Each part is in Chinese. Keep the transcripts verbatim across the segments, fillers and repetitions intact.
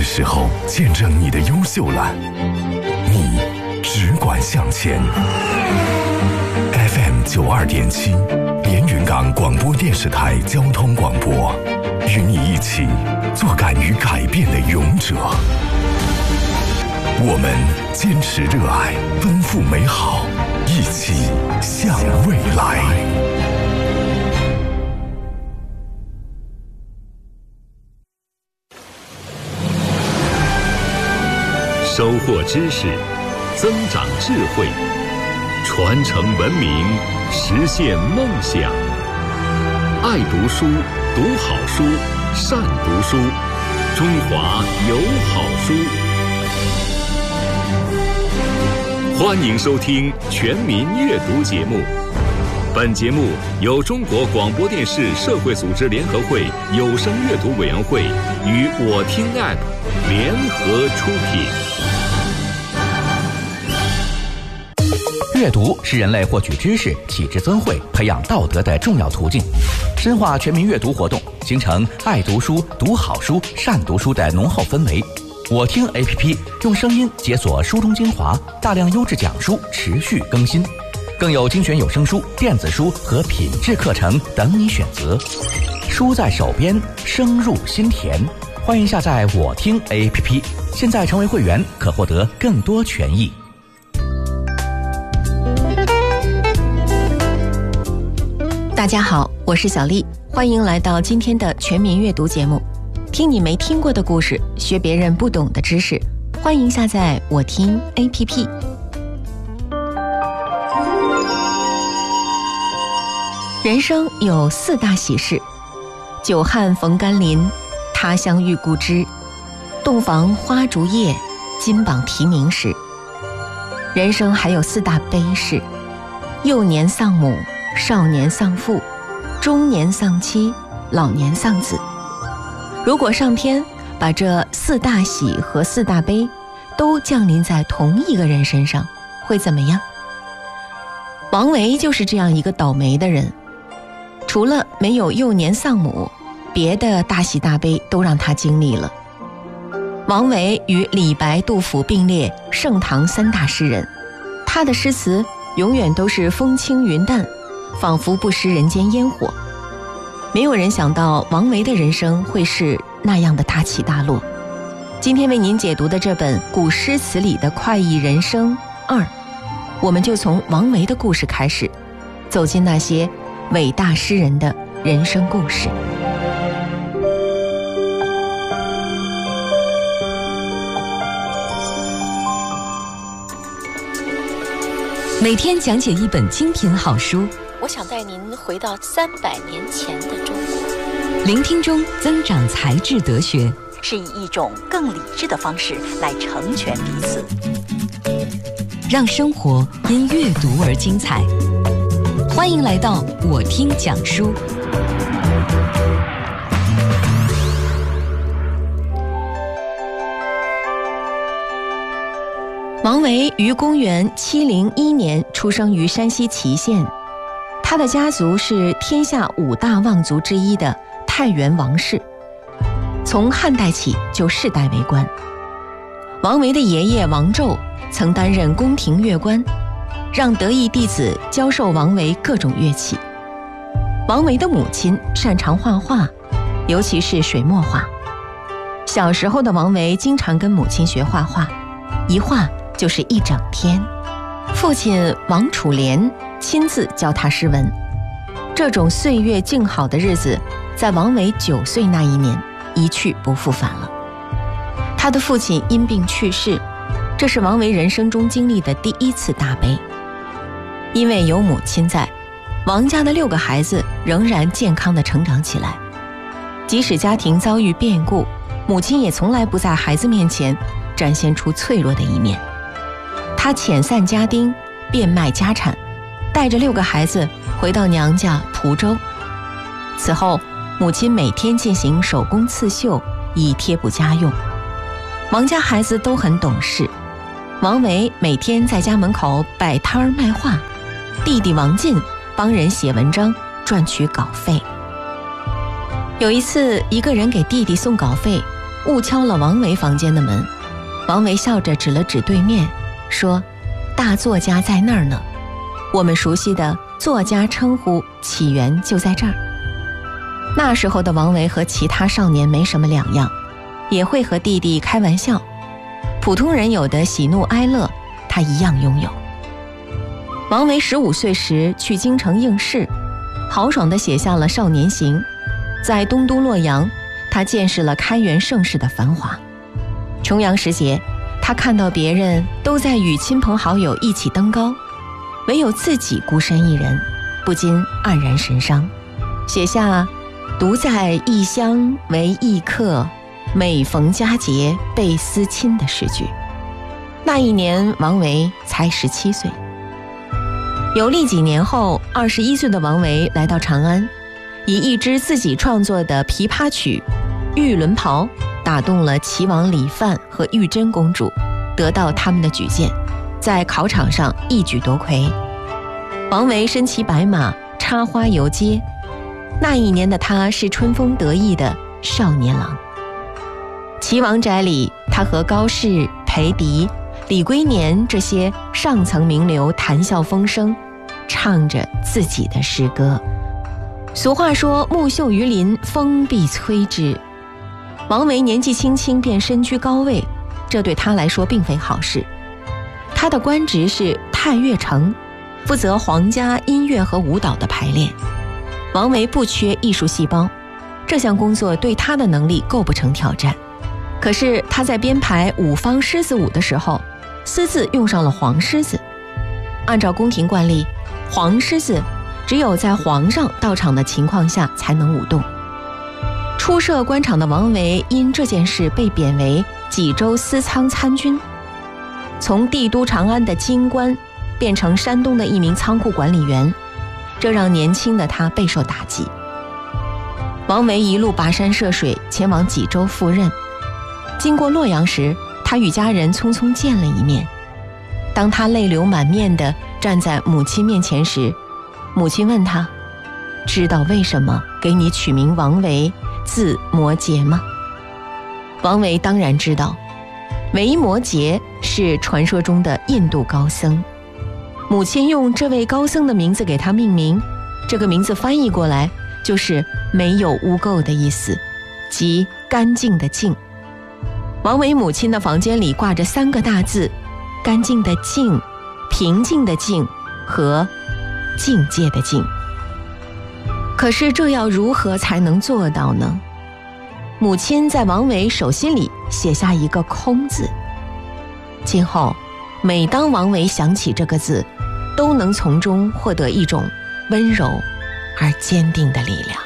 时候见证你的优秀了，你只管向前。 F M 九二点七，连云港广播电视台交通广播，与你一起做敢于改变的勇者。我们坚持热爱，奔赴美好，一起向未来。 收获知识，增长智慧，传承文明，实现梦想。爱读书，读好书，善读书，中华有好书。欢迎收听全民阅读节目。本节目由中国广播电视社会组织联合会有声阅读委员会与我听 App 联合出品。 阅读是人类获取知识、启智增慧、培养道德的重要途径。深化全民阅读活动，形成爱读书、读好书、善读书的浓厚氛围。我听 A P P 用声音解锁书中精华，大量优质讲书持续更新，更有精选有声书、电子书和品质课程等你选择。书在手边，声入心田。欢迎下载我听 A P P， 现在成为会员可获得更多权益。 大家好，我是小丽，欢迎来到今天的全民阅读节目。听你没听过的故事，学别人不懂的知识，欢迎下载我听 A P P。 人生有四大喜事：久旱逢甘霖，他乡遇故知，洞房花烛夜，金榜题名时。人生还有四大悲事：幼年丧母，少年丧父，中年丧妻，老年丧子。如果上天把这四大喜和四大悲都降临在同一个人身上，会怎么样？王维就是这样一个倒霉的人，除了没有幼年丧母，别的大喜大悲都让他经历了。王维与李白、杜甫并列盛唐三大诗人，他的诗词永远都是风轻云淡，仿佛不食人间烟火。没有人想到王维的人生会是那样的大起大落。今天为您解读的这本《古诗词里的快意人生二》，我们就从王维的故事开始，走进那些伟大诗人的人生故事。 每天讲解一本精品好书， 我想带您回到三百年前的中国， 聆听中增长才智德学， 是以一种更理智的方式来成全彼此， 让生活因阅读而精彩。欢迎来到我听讲书。 王维于公元七零一年出生于山西祁县，他的家族是天下五大望族之一的太原王氏，从汉代起就世代为官。王维的爷爷王胄曾担任宫廷乐官，让得意弟子教授王维各种乐器。王维的母亲擅长画画，尤其是水墨画。小时候的王维经常跟母亲学画画，一画就是一整天。父亲王楚濂亲自教他诗文。这种岁月静好的日子，在王维九岁那一年一去不复返了。他的父亲因病去世，这是王维人生中经历的第一次大悲。因为有母亲在，王家的六个孩子仍然健康地成长起来。即使家庭遭遇变故，母亲也从来不在孩子面前展现出脆弱的一面。他遣散家丁，变卖家产，带着六个孩子回到娘家蒲州。此后，母亲每天进行手工刺绣，以贴补家用。王家孩子都很懂事，王维每天在家门口摆摊儿卖画，弟弟王进帮人写文章赚取稿费。有一次，一个人给弟弟送稿费， 误敲了王维房间的门。王维笑着指了指对面，说：大作家在那儿呢。我们熟悉的作家称呼起源就在这儿。那时候的王维和其他少年没什么两样，也会和弟弟开玩笑，普通人有的喜怒哀乐，他一样拥有。王维十五岁时去京城应试，豪爽地写下了《少年行》。在东都洛阳，他见识了开元盛世的繁华。重阳时节，他看到别人都在与亲朋好友一起登高，唯有自己孤身一人，不禁黯然神伤，写下独在异乡为异客，每逢佳节倍思亲的诗句。那一年王维才十七岁。游历几年后，二十一岁的王维来到长安，以一支自己创作的琵琶曲《玉轮袍》打动了齐王李范和玉真公主，得到他们的举荐，在考场上一举夺魁。王维身骑白马，插花游街，那一年的他是春风得意的少年郎。齐王宅里，他和高适、裴迪、李龟年这些上层名流谈笑风生，唱着自己的诗歌。俗话说木秀于林，风必摧之。王维年纪轻轻便身居高位，这对他来说并非好事。他的官职是太岳丞，负责皇家音乐和舞蹈的排练。王维不缺艺术细胞，这项工作对他的能力构不成挑战。可是他在编排五方狮子舞的时候，私自用上了黄狮子。按照宫廷惯例，黄狮子只有在皇上到场的情况下才能舞动。出涉官场的王维因这件事被贬为济州司仓参军，从帝都长安的京官变成山东的一名仓库管理员，这让年轻的他备受打击。王维一路跋山涉水前往济州赴任，经过洛阳时，他与家人匆匆见了一面。当他泪流满面地站在母亲面前时，母亲问他：知道为什么给你取名王维，字摩诘吗？王维当然知道，维摩诘是传说中的印度高僧，母亲用这位高僧的名字给他命名，这个名字翻译过来就是没有污垢的意思，即干净的净。王维母亲的房间里挂着三个大字：干净的净、平静的静和境界的境。可是这要如何才能做到呢？母亲在王维手心里写下一个空字，今后每当王维想起这个字，都能从中获得一种温柔而坚定的力量。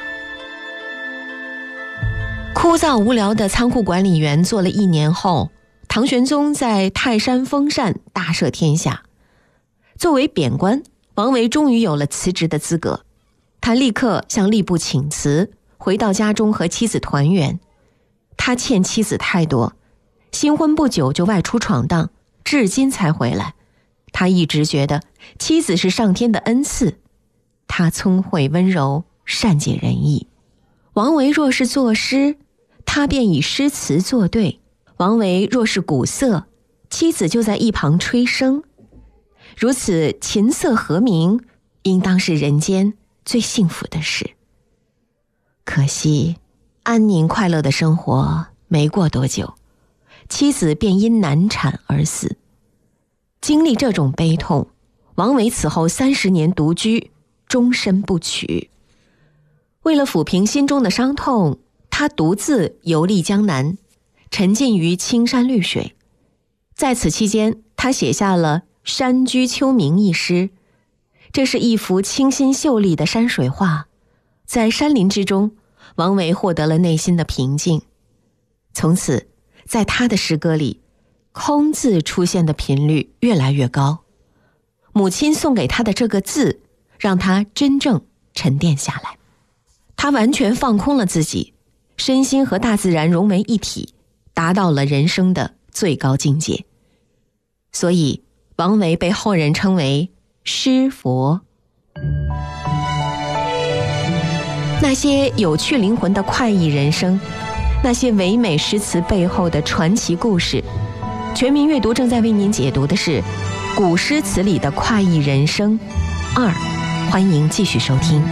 枯燥无聊的仓库管理员做了一年后，唐玄宗在泰山封禅，大赦天下。作为贬官，王维终于有了辞职的资格。他立刻向吏部请辞，回到家中和妻子团圆。他欠妻子太多，新婚不久就外出闯荡，至今才回来。他一直觉得妻子是上天的恩赐。他聪慧温柔，善解人意。王维若是作诗，他便以诗词作对；王维若是鼓瑟，妻子就在一旁吹笙。如此琴瑟和鸣，应当是人间最幸福的事。可惜安宁快乐的生活没过多久，妻子便因难产而死。经历这种悲痛，王维此后三十年独居，终身不娶。为了抚平心中的伤痛，他独自游历江南，沉浸于青山绿水。在此期间，他写下了《山居秋暝》一诗，这是一幅清新秀丽的山水画。在山林之中，王维获得了内心的平静。从此，在他的诗歌里，空字出现的频率越来越高。母亲送给他的这个字，让他真正沉淀下来。他完全放空了自己，身心和大自然融为一体，达到了人生的最高境界。所以王维被后人称为诗佛。那些有趣灵魂的快意人生， 那些唯美诗词背后的传奇故事。全民阅读正在为您解读的是古诗词里的快意人生二，欢迎继续收听。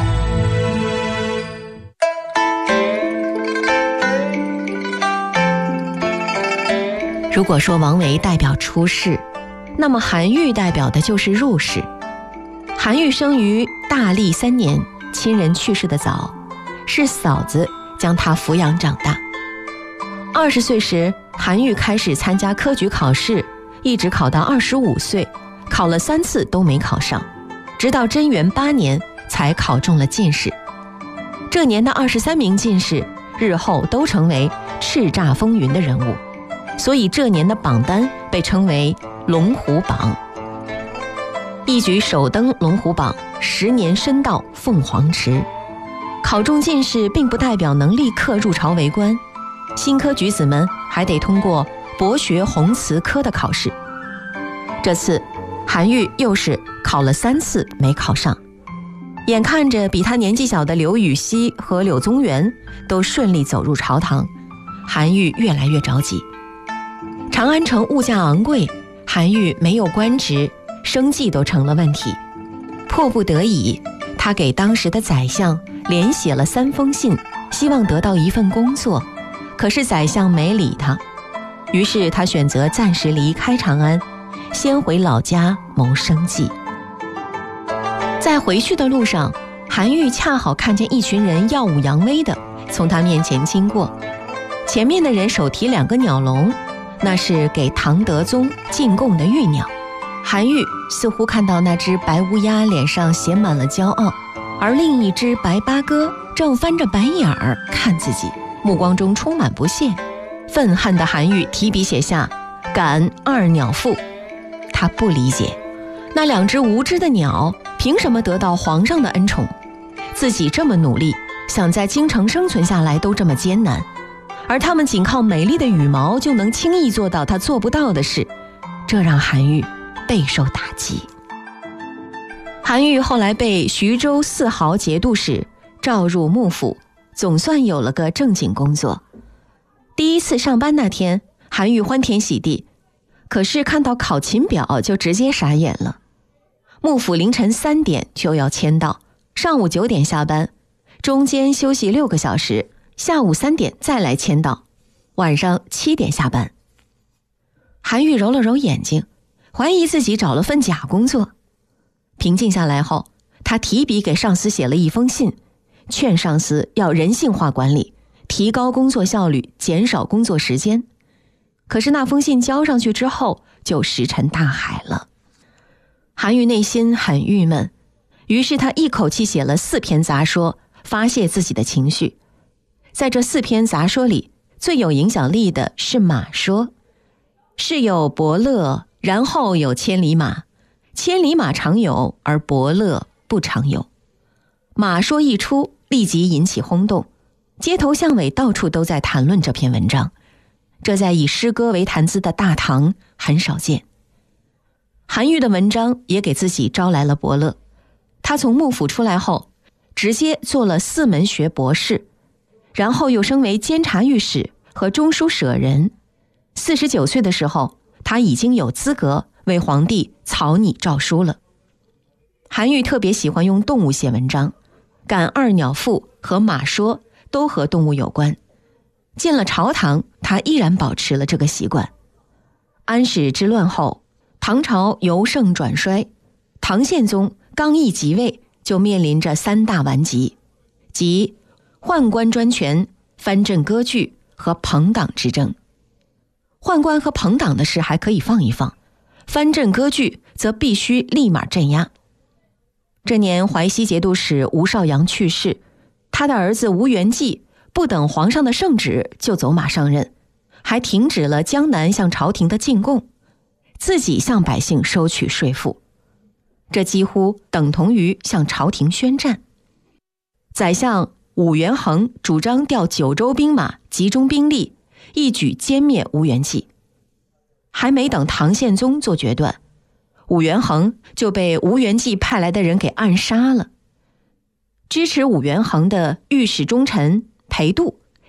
如果说王维代表出世，那么韩愈代表的就是入世。韩愈生于大历三年，亲人去世的早，是嫂子将他抚养长大。二十岁时，韩愈开始参加科举考试，一直考到二十五岁，考了三次都没考上，直到贞元八年才考中了进士。这年的二十三名进士，日后都成为叱咤风云的人物，所以这年的榜单被称为龙虎榜。一举首登龙虎榜，十年深到凤凰池。考中进士并不代表能立刻入朝为官，新科举子们还得通过博学弘词科的考试。这次韩愈又是考了三次没考上，眼看着比他年纪小的刘禹锡和柳宗元都顺利走入朝堂，韩愈越来越着急。长安城物价昂贵，韩愈没有官职，生计都成了问题。迫不得已，他给当时的宰相连写了三封信，希望得到一份工作，可是宰相没理他。于是他选择暂时离开长安，先回老家谋生计。在回去的路上，韩愈恰好看见一群人耀武扬威的从他面前经过，前面的人手提两个鸟笼，那是给唐德宗进贡的玉鸟。韩愈似乎看到那只白乌鸦脸上写满了骄傲，而另一只白八哥正翻着白眼儿看自己，目光中充满不屑。愤恨的韩愈提笔写下感二鸟赋。他不理解，那两只无知的鸟凭什么得到皇上的恩宠，自己这么努力，想在京城生存下来都这么艰难，而他们仅靠美丽的羽毛就能轻易做到他做不到的事，这让韩愈备受打击。韩愈后来被徐州四豪节度使召入幕府，总算有了个正经工作。第一次上班那天，韩愈欢天喜地，可是看到考勤表就直接傻眼了。幕府凌晨三点就要签到，上午九点下班，中间休息六个小时，下午三点再来签到，晚上七点下班。韩愈揉了揉眼睛，怀疑自己找了份假工作。平静下来后，他提笔给上司写了一封信，劝上司要人性化管理，提高工作效率，减少工作时间。可是那封信交上去之后，就石沉大海了。韩愈内心很郁闷，于是他一口气写了四篇杂说，发泄自己的情绪。在这四篇杂说里，最有影响力的是马说。是有伯乐，然后有千里马，千里马常有，而伯乐不常有。马说一出，立即引起轰动，街头巷尾到处都在谈论这篇文章，这在以诗歌为谈资的大唐很少见。韩愈的文章也给自己招来了伯乐，他从幕府出来后，直接做了四门学博士，然后又升为监察御史和中书舍人。四十九岁的时候，他已经有资格为皇帝草拟诏书了。韩愈特别喜欢用动物写文章，感二鸟赋和马说都和动物有关。进了朝堂，他依然保持了这个习惯。安史之乱后，唐朝由盛转衰，唐宪宗刚一即位就面临着三大顽疾，即宦官专权、藩镇割据和朋党之争。宦官和朋党的事还可以放一放，藩镇割据则必须立马镇压。这年淮西节度使吴少阳去世，他的儿子吴元济不等皇上的圣旨就走马上任，还停止了江南向朝廷的进贡，自己向百姓收取税赋，这几乎等同于向朝廷宣战。宰相武元衡主张调九州兵马，集中兵力，一举歼灭吴元济。还没等唐宪宗做决断，武元衡就被吴元济派来的人给暗杀了。支持武元衡的御史中丞裴度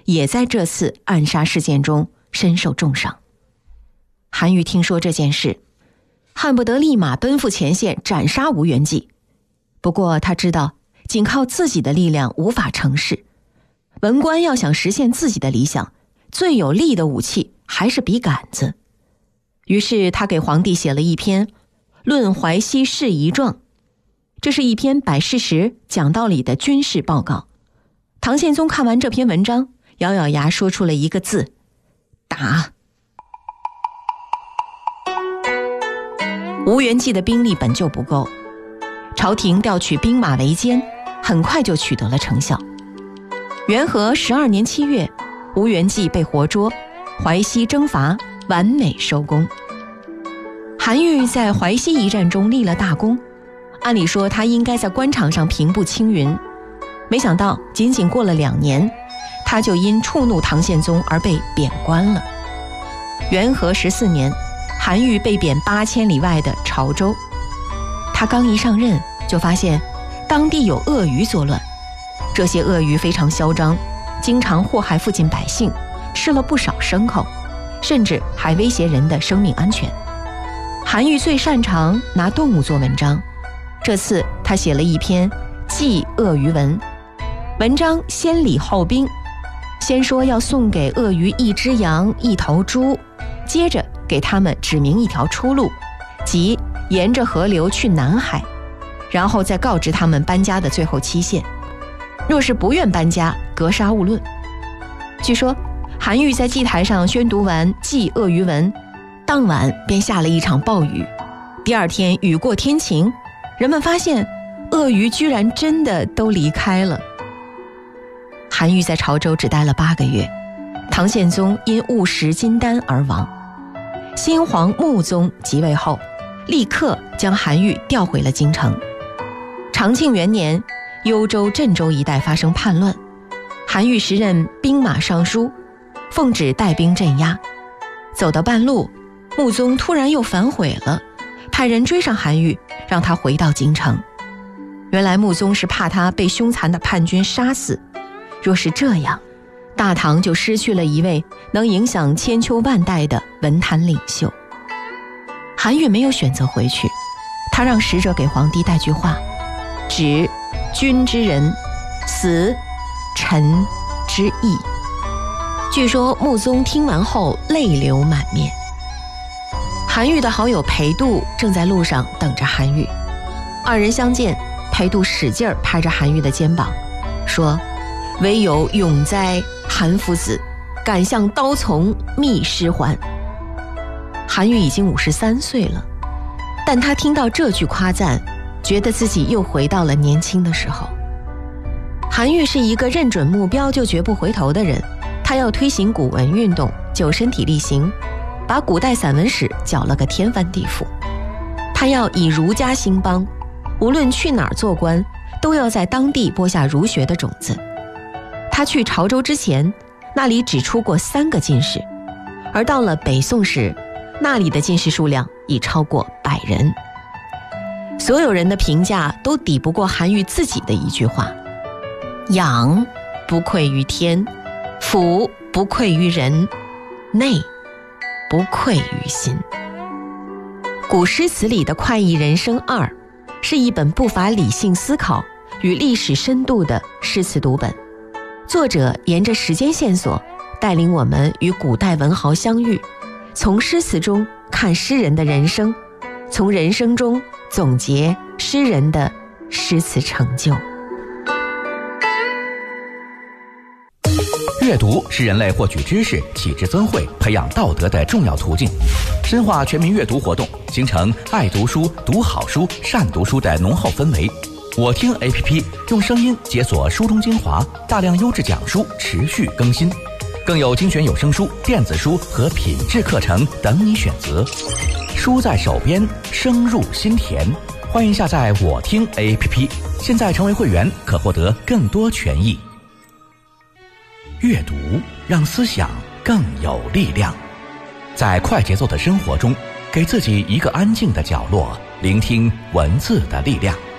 也在这次暗杀事件中身受重伤。韩愈听说这件事，恨不得立马奔赴前线斩杀吴元济。不过他知道仅靠自己的力量无法成事，文官要想实现自己的理想，最有力的武器还是笔杆子。于是他给皇帝写了一篇《论淮西事宜状》，这是一篇摆事实讲道理的军事报告。唐宪宗看完这篇文章，咬咬牙说出了一个字：打。吴元济的兵力本就不够，朝廷调取兵马为监，很快就取得了成效。元和十二年七月，吴元济被活捉，淮西征伐完美收工。韩愈在淮西一战中立了大功，按理说他应该在官场上平步青云，没想到仅仅过了两年，他就因触怒唐宪宗而被贬官了。元和十四年，韩愈被贬八千里外的潮州。他刚一上任，就发现当地有鳄鱼作乱，这些鳄鱼非常嚣张，经常祸害附近百姓，吃了不少牲口，甚至还威胁人的生命安全。韩愈最擅长拿动物做文章，这次他写了一篇《祭鳄鱼文》，文章先礼后兵，先说要送给鳄鱼一只羊一头猪，接着给他们指明一条出路，即沿着河流去南海，然后再告知他们搬家的最后期限，若是不愿搬家，格杀勿论。据说韩愈在祭台上宣读完《祭鳄鱼文》，当晚便下了一场暴雨，第二天雨过天晴，人们发现鳄鱼居然真的都离开了。韩愈在潮州只待了八个月，唐宪宗因误食金丹而亡。新皇穆宗即位后，立刻将韩愈调回了京城。长庆元年，幽州、镇州一带发生叛乱，韩愈时任兵马尚书，奉旨带兵镇压。走到半路，穆宗突然又反悔了，派人追上韩愈，让他回到京城。原来穆宗是怕他被凶残的叛军杀死，若是这样，大唐就失去了一位能影响千秋万代的文坛领袖。韩愈没有选择回去，他让使者给皇帝带句话：指君之仁，死臣之义。据说穆宗听完后泪流满面。韩愈的好友裴度正在路上等着韩愈，二人相见，裴度使劲儿拍着韩愈的肩膀，说：唯有永哉韩夫子，敢向刀丛觅师还。韩愈已经五十三岁了，但他听到这句夸赞，觉得自己又回到了年轻的时候。韩愈是一个认准目标就绝不回头的人，他要推行古文运动，就身体力行，把古代散文史搅了个天翻地覆。他要以儒家兴邦，无论去哪儿做官，都要在当地播下儒学的种子。他去潮州之前，那里只出过三个进士，而到了北宋时，那里的进士数量已超过百人。所有人的评价都抵不过韩愈自己的一句话：养不愧于天，俯不愧于人，内不愧于心。古诗词里的快意人生二，是一本不乏理性思考与历史深度的诗词读本。作者沿着时间线索，带领我们与古代文豪相遇，从诗词中看诗人的人生，从人生中总结诗人的诗词成就。 阅读是人类获取知识、启智尊慧、培养道德的重要途径。深化全民阅读活动，形成爱读书、读好书、善读书的浓厚氛围。我听 A P P 用声音解锁书中精华，大量优质讲书持续更新，更有精选有声书、电子书和品质课程等你选择。书在手边，声入心田。欢迎下载我听 A P P， 现在成为会员可获得更多权益。阅读让思想更有力量，在快节奏的生活中，给自己一个安静的角落，聆听文字的力量。